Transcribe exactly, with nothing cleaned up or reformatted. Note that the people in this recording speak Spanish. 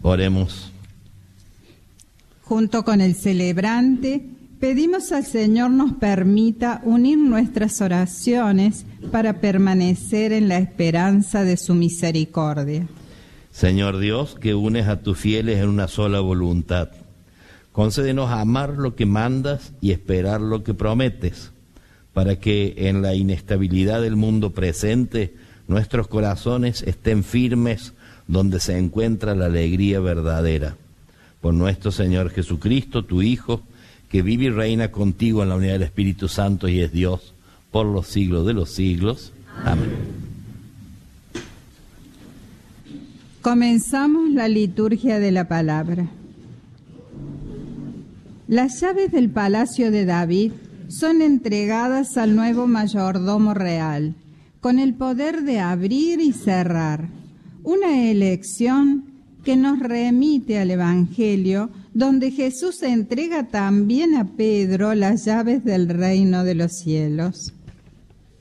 Oremos. Junto con el celebrante, pedimos al Señor nos permita unir nuestras oraciones para permanecer en la esperanza de su misericordia. Señor Dios, que unes a tus fieles en una sola voluntad, concédenos amar lo que mandas y esperar lo que prometes, para que en la inestabilidad del mundo presente nuestros corazones estén firmes donde se encuentra la alegría verdadera. Por nuestro Señor Jesucristo, tu Hijo, que vive y reina contigo en la unidad del Espíritu Santo y es Dios por los siglos de los siglos. Amén. Comenzamos la liturgia de la palabra. Las llaves del palacio de David son entregadas al nuevo mayordomo real, con el poder de abrir y cerrar, una elección que nos remite al Evangelio, donde Jesús entrega también a Pedro las llaves del reino de los cielos.